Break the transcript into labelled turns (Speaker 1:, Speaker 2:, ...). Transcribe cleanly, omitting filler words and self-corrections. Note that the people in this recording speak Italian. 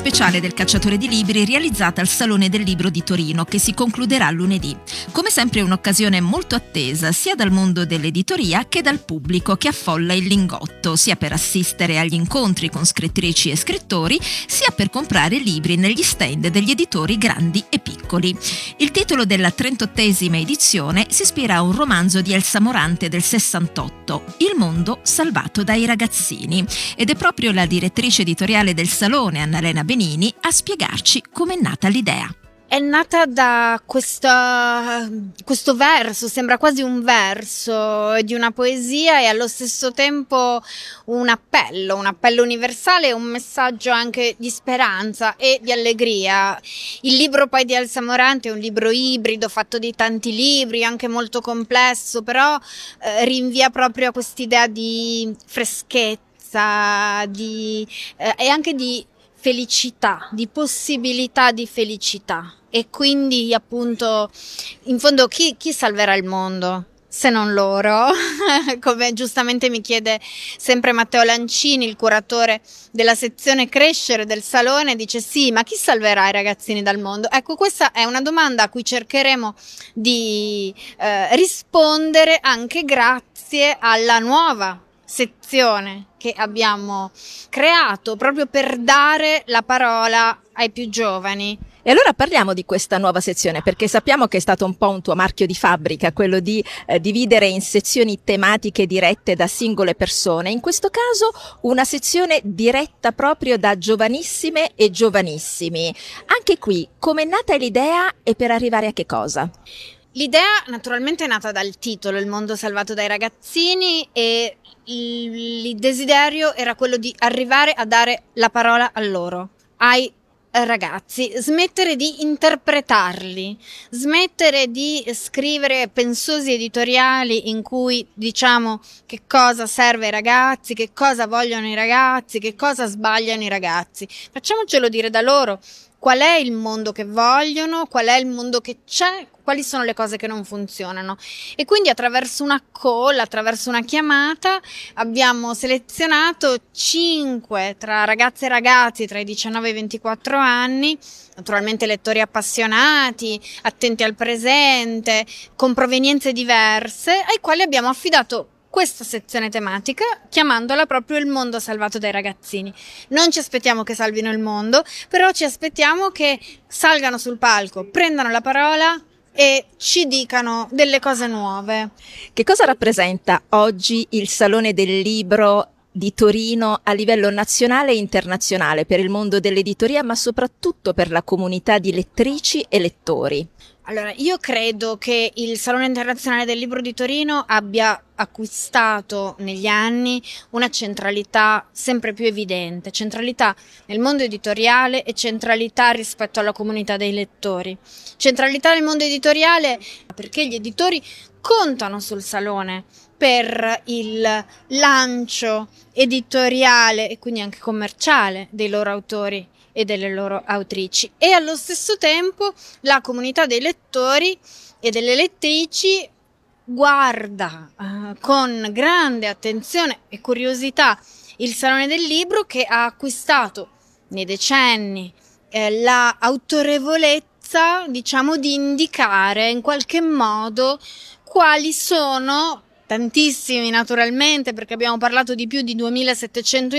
Speaker 1: speciale del Cacciatore di Libri realizzata al Salone del Libro di Torino, che si concluderà lunedì. Come sempre un'occasione molto attesa sia dal mondo dell'editoria che dal pubblico che affolla il Lingotto, sia per assistere agli incontri con scrittrici e scrittori, sia per comprare libri negli stand degli editori grandi e piccoli. Il titolo della 38esima edizione si ispira a un romanzo di Elsa Morante del 68, Il mondo salvato dai ragazzini, ed è proprio la direttrice editoriale del Salone, Annalena Benini, a spiegarci com'è nata l'idea.
Speaker 2: È nata da questo verso, sembra quasi un verso di una poesia e allo stesso tempo un appello universale e un messaggio anche di speranza e di allegria. Il libro poi di Elsa Morante è un libro ibrido, fatto di tanti libri, anche molto complesso, però rinvia proprio a quest'idea di freschezza e anche di felicità, di possibilità di felicità. E quindi appunto in fondo chi salverà il mondo se non loro? Come giustamente mi chiede sempre Matteo Lancini, il curatore della sezione Crescere del Salone, dice sì, ma chi salverà i ragazzini dal mondo? Ecco, questa è una domanda a cui cercheremo di rispondere anche grazie alla nuova sezione che abbiamo creato proprio per dare la parola ai più giovani.
Speaker 3: E allora parliamo di questa nuova sezione, perché sappiamo che è stato un po' un tuo marchio di fabbrica, quello di dividere in sezioni tematiche dirette da singole persone. In questo caso una sezione diretta proprio da giovanissime e giovanissimi. Anche qui, com'è nata l'idea e per arrivare a che cosa?
Speaker 2: L'idea naturalmente è nata dal titolo, Il mondo salvato dai ragazzini, e il desiderio era quello di arrivare a dare la parola a loro, ai ragazzi, smettere di interpretarli, smettere di scrivere pensosi editoriali in cui diciamo che cosa serve ai ragazzi, che cosa vogliono i ragazzi, che cosa sbagliano i ragazzi. Facciamocelo dire da loro. Qual è il mondo che vogliono, qual è il mondo che c'è, quali sono le cose che non funzionano. E quindi attraverso una call, attraverso una chiamata, abbiamo selezionato 5 tra ragazze e ragazzi tra i 19 e i 24 anni, naturalmente lettori appassionati, attenti al presente, con provenienze diverse, ai quali abbiamo affidato questa sezione tematica, chiamandola proprio Il mondo salvato dai ragazzini. Non ci aspettiamo che salvino il mondo, però ci aspettiamo che salgano sul palco, prendano la parola e ci dicano delle cose nuove.
Speaker 3: Che cosa rappresenta oggi il Salone del Libro di Torino a livello nazionale e internazionale per il mondo dell'editoria, ma soprattutto per la comunità di lettrici e lettori?
Speaker 2: Allora, io credo che il Salone Internazionale del Libro di Torino abbia acquistato negli anni una centralità sempre più evidente, centralità nel mondo editoriale e centralità rispetto alla comunità dei lettori. Centralità nel mondo editoriale perché gli editori contano sul Salone per il lancio editoriale e quindi anche commerciale dei loro autori e delle loro autrici, e allo stesso tempo la comunità dei lettori e delle lettrici guarda con grande attenzione e curiosità il Salone del Libro, che ha acquistato nei decenni la autorevolezza, diciamo, di indicare in qualche modo quali sono, tantissimi naturalmente, perché abbiamo parlato di più di 2700